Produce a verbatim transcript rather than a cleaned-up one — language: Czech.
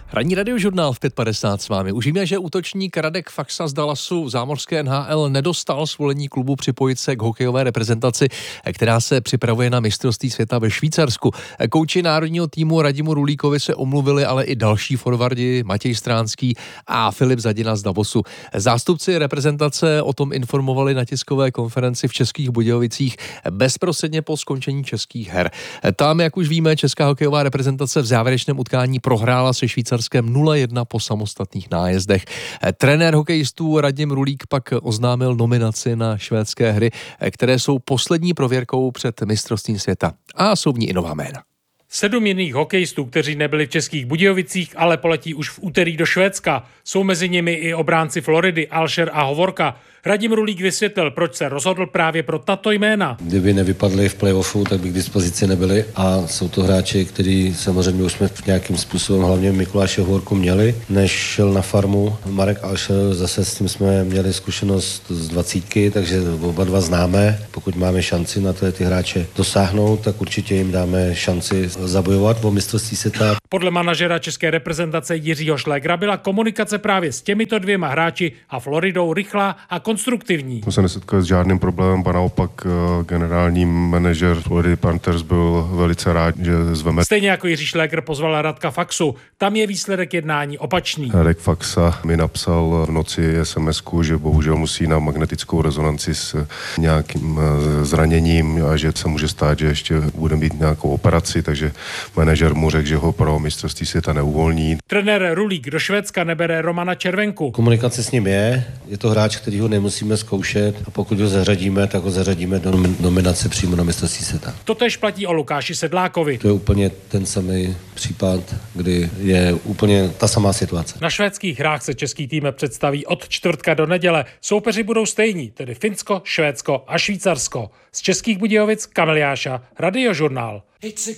Ranní radiožurnál v pět padesát s vámi. Už víme, že útočník Radek Faksa z Dallasu v zámořské N H L nedostal svolení klubu připojit se k hokejové reprezentaci, která se připravuje na mistrovství světa ve Švýcarsku. Kouči národního týmu Radimu Rulíkovi se omluvili, ale i další forwardi Matěj Stránský a Filip Zadina z Davosu. Zástupci reprezentace o tom informovali na tiskové konferenci v Českých Budějovicích bezprostředně po skončení českých her. Tam, jak už víme, česká hokejová reprezentace v závěrečném utkání prohrála se Švýcarskem nula jedna po samostatných nájezdech. Trenér hokejistů Radim Rulík pak oznámil nominaci na švédské hry, které jsou poslední prověrkou před mistrovstvím světa. A jsou v ní i nová jména. Sedm jiných hokejistů, kteří nebyli v Českých Budějovicích, ale poletí už v úterý do Švédska. Jsou mezi nimi i obránci Floridy Alšer a Hovorka. Radim Rulík vysvětlil, proč se rozhodl právě pro tato jména. Kdyby nevypadli v playoffu, tak by k dispozici nebyli a jsou to hráči, kteří samozřejmě už jsme v nějakým způsobem hlavně Mikuláše Hovorku měli, než šel na farmu Marek Alšer, zase s tím jsme měli zkušenost z dvacítky, takže oba dva známe. Pokud máme šanci na to ty hráče dosáhnout, tak určitě jim dáme šanci zabojovat o mistrovství světa. Podle manažera české reprezentace Jiřího Šlégra byla komunikace právě s těmito dvěma hráči a Floridou rychlá a konstruktivní. Jsme se nesetkali s žádným problémem, a naopak generální manažer Floridy Panthers byl velice rád, že zveme. Stejně jako Jiří Šlégr pozval Radka Faksu, tam je výsledek jednání opačný. Radek Faksa mi napsal v noci es em esku, že bohužel musí na magnetickou rezonanci s nějakým zraněním a že se může stát, že ještě bude mít nějakou operaci, takže manažer mu řekl, že ho pro mistrovství světa neuvolní. Trenér Rulík do Švédska nebere Romana Červenku. Komunikace s ním je, je to hráč, který ho nemusíme zkoušet a pokud ho zařadíme, tak ho zařadíme do nominace přímo na mistrovství světa. Totéž platí o Lukáši Sedlákovi. To je úplně ten samý případ, kdy je úplně ta samá situace. Na švédských hrách se český tým představí od čtvrtka do neděle. Soupeři budou stejní, tedy Finsko, Švédsko a Švýcarsko. Z Českých Budějovic Kamil Jáša, Radiožurnál.